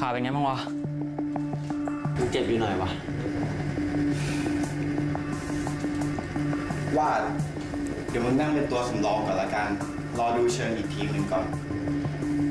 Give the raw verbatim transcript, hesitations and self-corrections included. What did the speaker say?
ขาเป็นไงบ้างวะมันเจ็บอยู่หน่อยวะว่าเดี๋ยวมึงนั่งเป็นตัวสำรองก่อนละกันรอดูเชิงอีกทีหนึ่งก่อน